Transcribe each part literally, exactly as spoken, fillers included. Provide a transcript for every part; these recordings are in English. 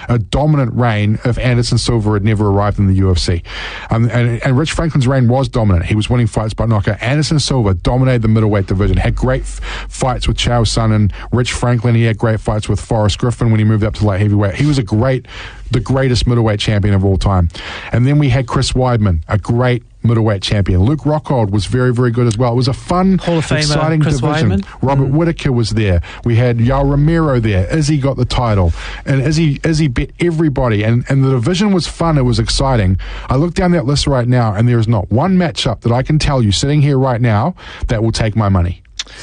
a dominant reign if Anderson Silva had never arrived in the U F C. Um, and, and Rich Franklin's reign was dominant. He was winning fights by knockout. Anderson Silva dominated the middleweight division, had great f- fights with Chael Sonnen. Rich Franklin, he had great fights with Forrest Griffin when he moved up to light heavyweight. He was a great, the greatest middleweight champion of all time. And then we had Chris Weidman, a great middleweight champion. Luke Rockhold was very, very good as well. It was a fun, Hall of Famer, exciting Chris division. Weidman. Robert Mm. Whittaker was there. We had Yoel Romero there. Izzy got the title. And Izzy, Izzy beat everybody. And, and the division was fun. It was exciting. I look down that list right now, and there is not one matchup that I can tell you sitting here right now that will take my money.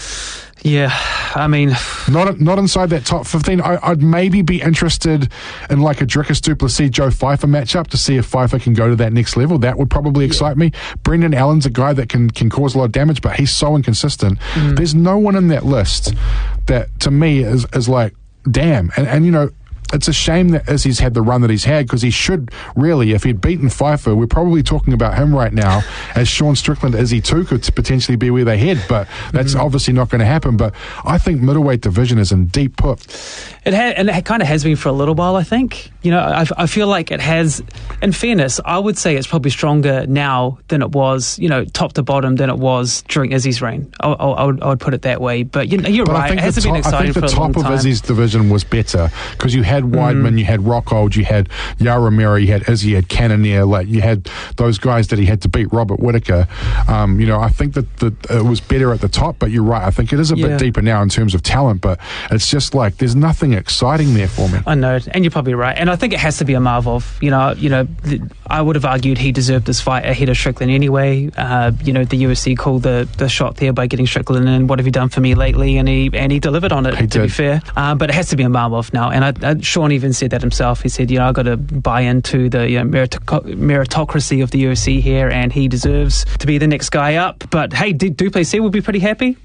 Yeah, I mean... Not not inside that top fifteen. I, I'd maybe be interested in like a Dricus du Plessis, Joe Pfeiffer matchup to see if Pfeiffer can go to that next level. That would probably excite me. Brendan Allen's a guy that can, can cause a lot of damage, but he's so inconsistent. Mm. There's no one in that list that, to me, is, is like, damn. And, and, you know... It's a shame that Izzy's had the run that he's had, because he should really, if he'd beaten Pfeiffer, we're probably talking about him right now as Sean Strickland. Izzy too could potentially be where they head, but that's mm-hmm. obviously not going to happen. But I think middleweight division is in deep poop. It ha- and it kind of has been for a little while, I think. You know, I, I feel like it has, in fairness, I would say it's probably stronger now than it was, you know, top to bottom than it was during Izzy's reign. I, I, I, would, I would put it that way. But you know, you're but right, I think it hasn't top, been exciting for a long time. I think the top of Izzy's division was better, because you had Weidman, mm. you had Rockhold, you had Yoel Romero, you had Izzy, you had Cannonier, like you had those guys that he had to beat. Robert Whittaker. Um, you know, I think that the, it was better at the top, but you're right. I think it is a yeah. bit deeper now in terms of talent, but it's just like there's nothing exciting there for me. I know, and you're probably right. And I think it has to be a Marvov. You know, you know, th- I would have argued he deserved this fight ahead of Strickland anyway. Uh, you know, the U F C called the, the shot there by getting Strickland in. What have you done for me lately? And he and he delivered on it, he to did. be fair. Uh, but it has to be a Marvov now. And I, I, Sean even said that himself. He said, you know, I've got to buy into the you know, meritoc- meritocracy of the U F C here, and he deserves to be the next guy up. But hey, D- du Plessis will be pretty happy.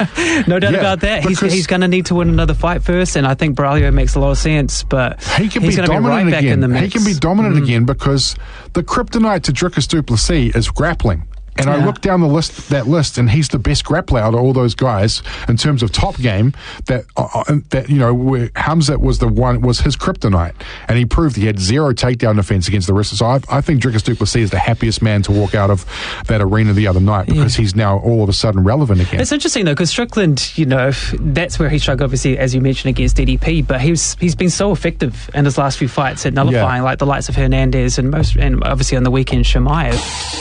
No doubt yeah, about that. He's, he's going to need to win another fight first, and I think Braulio makes a lot of sense. But he can he's be dominant be right back again. In the mix. He can be dominant mm. again, because the kryptonite to Dricus du Plessis is grappling. And yeah. I look down the list, that list, and he's the best grappler out of all those guys in terms of top game. That uh, that you know, where Hamzat was the one, was his kryptonite, and he proved he had zero takedown defense against the wrestlers. So I, I think Dricus du Plessis is the happiest man to walk out of that arena the other night, because yeah. he's now all of a sudden relevant again. It's interesting though, because Strickland, you know, that's where he struggled, obviously, as you mentioned, against D D P. But he's he's been so effective in his last few fights at nullifying, yeah. like the likes of Hernandez and most, and obviously on the weekend Chimaev.